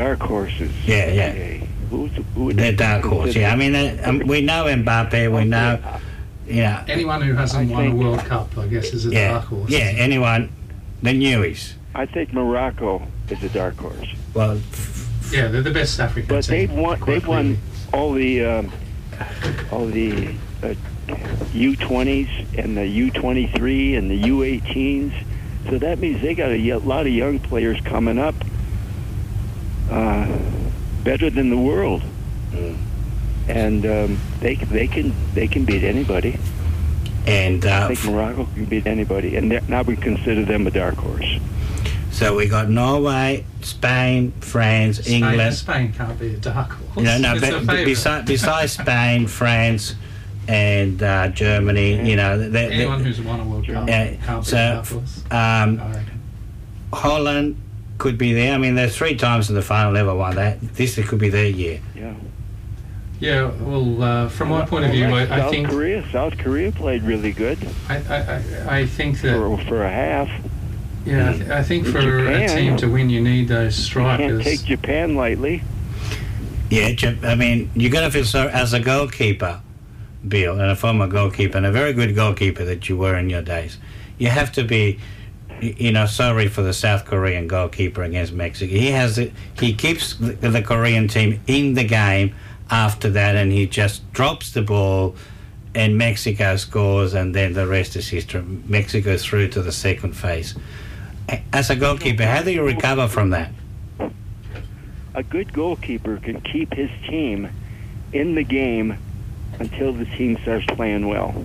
dark horses. Yeah. Okay. Who They're dark horse. Yeah, I mean, we know Mbappe. We know, anyone who hasn't won a World Cup, I guess, is a dark horse. Yeah, anyone. The newies. I think Morocco is a dark horse. Well, they're the best African but team. They've won all the U20s and the U23 and the U18s. So that means they got a lot of young players coming up, better than the world, and they can beat anybody. And I think Morocco can beat anybody, and now we consider them a dark horse. So we got Norway, Spain, France, England. Spain can't be a dark horse. No. Besides Spain, France, and Germany, anyone who's won a World Cup can't be a dark horse. Holland could be there. I mean, they're 3 times in the final, never won that. This could be their year. Yeah. Yeah. Well, from my point of view, I think South Korea played really good. I think that for a half. Yeah, I think for Japan, a team to win, you need those strikers. You can't take Japan lightly. Yeah, I mean, you got to feel sorry as a goalkeeper, Bill, and a former goalkeeper, and a very good goalkeeper that you were in your days. You have to be, sorry for the South Korean goalkeeper against Mexico. He keeps the Korean team in the game after that, and he just drops the ball, and Mexico scores, and then the rest is history. Mexico's through to the second phase. As a goalkeeper, how do you recover from that? A good goalkeeper can keep his team in the game until the team starts playing well.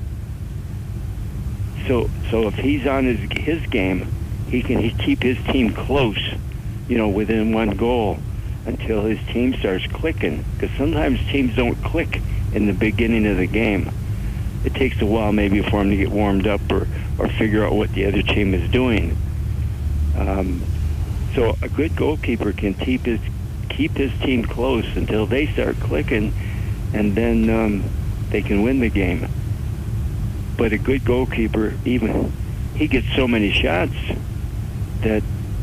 So if he's on his game, he can keep his team close, within one goal until his team starts clicking. Because sometimes teams don't click in the beginning of the game. It takes a while maybe for them to get warmed up or figure out what the other team is doing. So a good goalkeeper can keep his team close until they start clicking, and then they can win the game. But a good goalkeeper, he gets so many shots that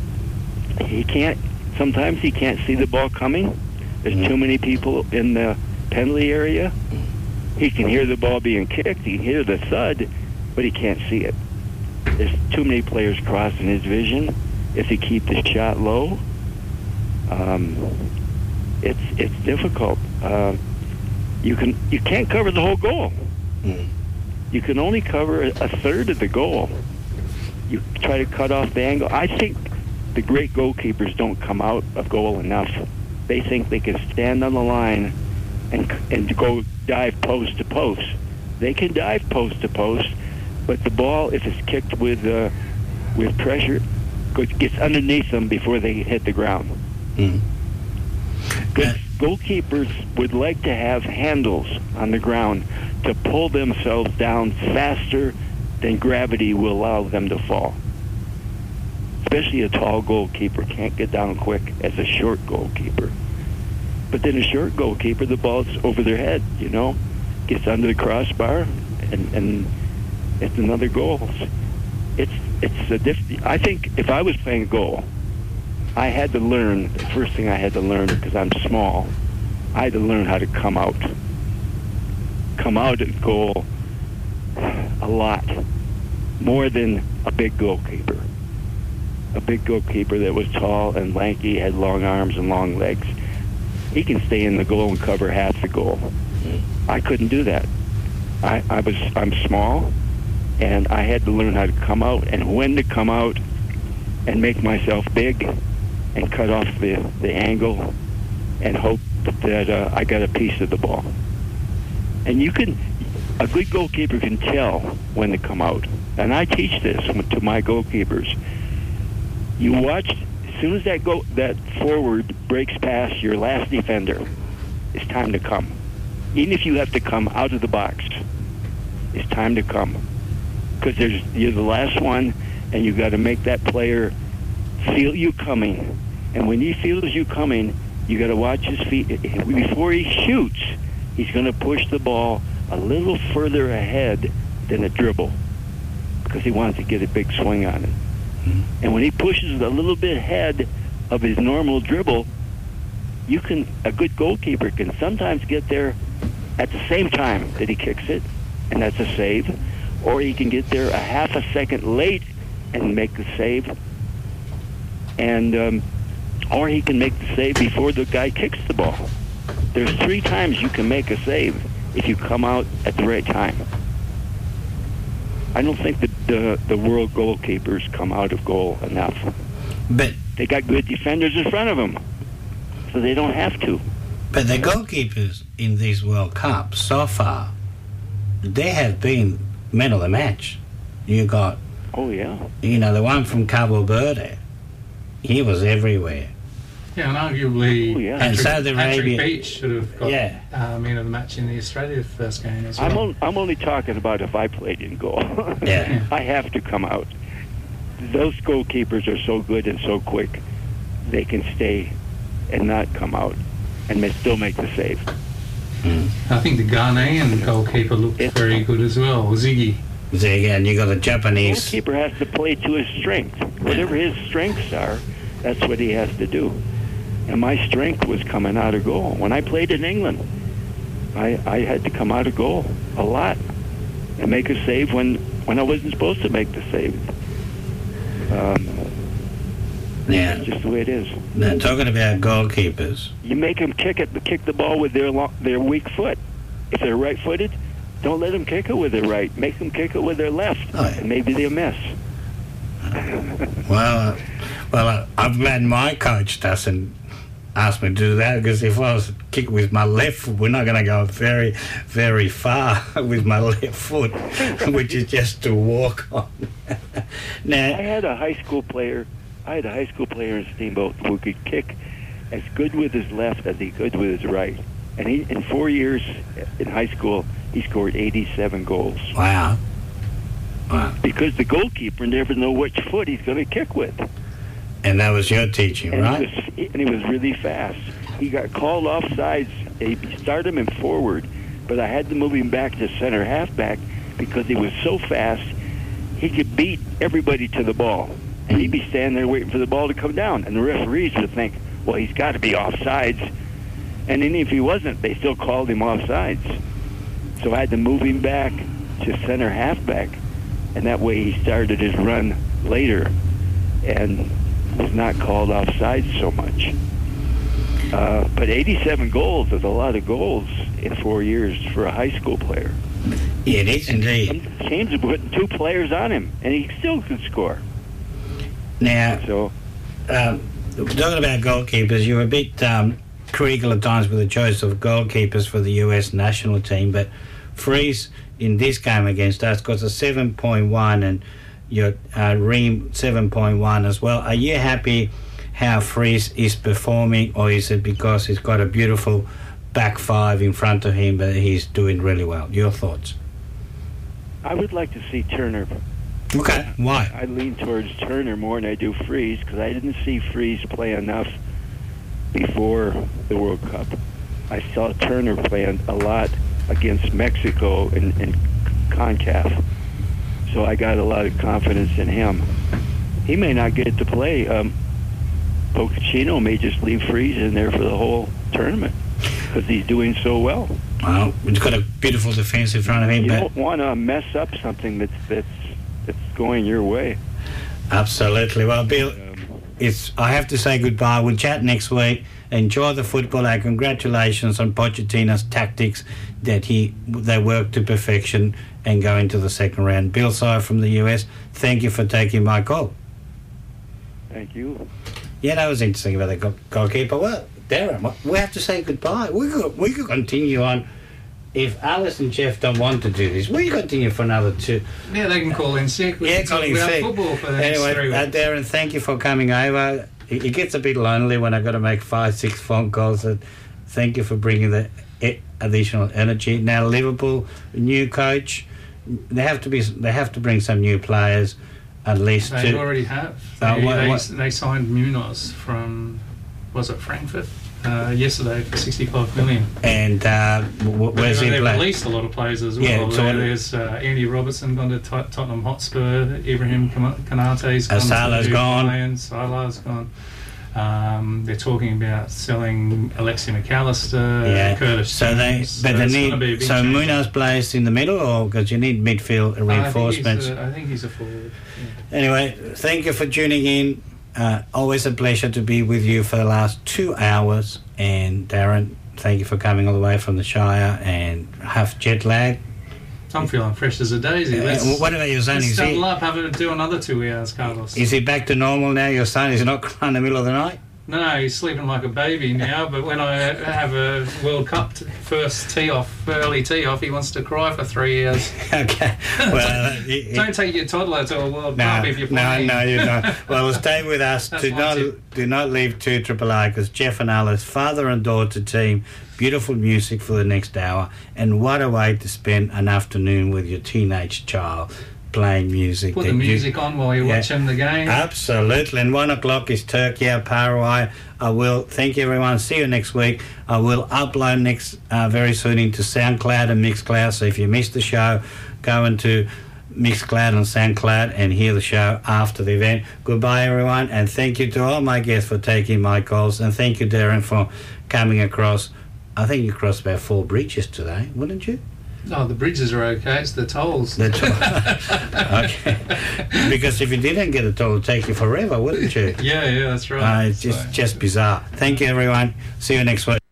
sometimes he can't see the ball coming. There's too many people in the penalty area. He can hear the ball being kicked, he can hear the thud, but he can't see it. There's too many players crossing his vision. If he keeps the shot low, it's difficult. You can't cover the whole goal. You can only cover a third of the goal. You try to cut off the angle. I think the great goalkeepers don't come out of goal enough. They think they can stand on the line and go dive post to post. They can dive post to post, but the ball, if it's kicked with pressure, gets underneath them before they hit the ground. Good goalkeepers would like to have handles on the ground to pull themselves down faster than gravity will allow them to fall. Especially a tall goalkeeper can't get down quick as a short goalkeeper. But then a short goalkeeper, the ball's over their head, gets under the crossbar, and it's another goal. I think if I was playing goal, I had to learn, the first thing I had to learn, because I'm small, I had to learn how to come out at goal a lot, more than a big goalkeeper. A big goalkeeper that was tall and lanky, had long arms and long legs. He can stay in the goal and cover half the goal. I couldn't do that. I'm small, and I had to learn how to come out and when to come out and make myself big and cut off the angle and hope that I got a piece of the ball. And a good goalkeeper can tell when to come out. And I teach this to my goalkeepers. You watch, as soon as that forward breaks past your last defender, it's time to come. Even if you have to come out of the box, it's time to come. Because you're the last one, and you've got to make that player feel you coming. And when he feels you coming, you got to watch his feet. Before he shoots, he's going to push the ball a little further ahead than a dribble, because he wants to get a big swing on it. And when he pushes it a little bit ahead of his normal dribble, a good goalkeeper can sometimes get there at the same time that he kicks it, and that's a save, or he can get there a half a second late and make the save, and or he can make the save before the guy kicks the ball. There's 3 times you can make a save if you come out at the right time. I don't think that the world goalkeepers come out of goal enough. But they got good defenders in front of them, so they don't have to. But the goalkeepers in these World Cups so far, they have been men of the match. You got, the one from Cabo Verde. He was everywhere. Yeah, and arguably, and Saudi Patrick Beach should have got man of the match in the Australia first game as well. I'm only talking about if I played in goal. I have to come out. Those goalkeepers are so good and so quick, they can stay and not come out and still make the save. I think the Ghanaian goalkeeper looked very good as well, Ziggy. And you got the Japanese. The goalkeeper has to play to his strength. Whatever his strengths are, that's what he has to do. And my strength was coming out of goal. When I played in England, I had to come out of goal a lot and make a save when I wasn't supposed to make the save. That's just the way it is. Now, talking about goalkeepers, you make them kick the ball with their weak foot. If they're right-footed, don't let them kick it with their right. Make them kick it with their left, and maybe they'll miss. Well, I've had my coach doesn't ask me to do that, because if I was to kick with my left foot, we're not going to go very, very far with my left foot, which is just to walk on. Now, I had a high school player in Steamboat who could kick as good with his left as he could with his right. And in 4 years in high school, he scored 87 goals. Wow. Because the goalkeeper never knows which foot he's going to kick with. And that was your teaching, right? He was really fast. He got called offsides. They started him in forward, but I had to move him back to center halfback because he was so fast, he could beat everybody to the ball. And he'd be standing there waiting for the ball to come down. And the referees would think, well, he's got to be offsides. And then if he wasn't, they still called him offsides. So I had to move him back to center halfback. And that way he started his run later and was not called offsides so much. But 87 goals is a lot of goals in 4 years for a high school player. Yeah, it is indeed. Some teams are putting 2 players on him, and he still could score. Now, talking about goalkeepers, you were a bit critical at times with the choice of goalkeepers for the US national team, but Fries in this game against us got a 7.1 and your Ream 7.1 as well. Are you happy how Fries is performing, or is it because he's got a beautiful back 5 in front of him but he's doing really well? Your thoughts? I would like to see Turner. Okay, why? I lean towards Turner more than I do Fries because I didn't see Fries play enough before the World Cup. I saw Turner playing a lot against Mexico in CONCACAF. So I got a lot of confidence in him. He may not get to play. Pochettino may just leave Fries in there for the whole tournament because he's doing so well. Well, he's got a beautiful defense in front of him. You don't want to mess up something that's going your way. Absolutely. Well, Bill, I have to say goodbye. We'll chat next week. Enjoy the football, and congratulations on Pochettino's tactics that they worked to perfection and go into the second round. Bill Sire from the US, thank you for taking my call. Thank you. Yeah, that was interesting about the goalkeeper. Well, Darren, we have to say goodbye. We could continue on. If Alice and Jeff don't want to do this, we continue for another 2. Yeah, they can call in sick. We can talk about football for the next 3 weeks. Darren, thank you for coming over. It gets a bit lonely when I've got to make 5-6 phone calls. Thank you for bringing the additional energy. Now Liverpool, new coach, they have to bring some new players, at least. They already have. They signed Munoz from, was it Frankfurt? Yesterday for 65 million. And where's he playing? They've released a lot of players as well. Yeah, there's Andy Robertson gone to Tottenham Hotspur. Ibrahim Konate's gone. Salah's gone. Salah's gone. They're talking about selling Alexi McAllister, Curtis Jones. But they need. So Munoz plays in the middle, or because you need midfield reinforcements. I think he's a forward. Yeah. Anyway, thank you for tuning in. Always a pleasure to be with you for the last 2 hours. And Darren, thank you for coming all the way from the Shire and half jet lag. I'm feeling fresh as a daisy. What about your son? Let's double up, do another 2 hours, Carlos. Is he back to normal now? Your son is not crying in the middle of the night? No, he's sleeping like a baby now, but when I have a World Cup first early tee off, he wants to cry for 3 hours. Okay. Well, don't take your toddler to a World Cup if you're playing. No, you don't. Well, stay with us. Do not leave 2RRR, because Jeff and Alice, father and daughter team, beautiful music for the next hour, and what a way to spend an afternoon with your teenage child. Playing music. Put the music on while you're watching the game. Absolutely. And 1 o'clock is Turkey, Paraguay. I will thank you, everyone. See you next week. I will upload very soon into SoundCloud and Mixcloud. So if you missed the show, go into Mixcloud and SoundCloud and hear the show after the event. Goodbye, everyone, and thank you to all my guests for taking my calls, and thank you, Darren, for coming across. I think you crossed about 4 bridges today, wouldn't you? Oh, the bridges are okay. It's the tolls. Okay. Because if you didn't get a toll, it would take you forever, wouldn't you? Yeah, that's right. It's just bizarre. Thank you, everyone. See you next week.